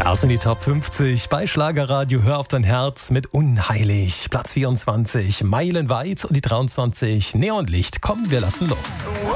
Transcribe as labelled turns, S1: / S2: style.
S1: Das sind die Top 50 bei Schlagerradio. Hör auf dein Herz mit Unheilig. Platz 24, Meilenweit und die 23, Neonlicht. Komm, wir lassen los.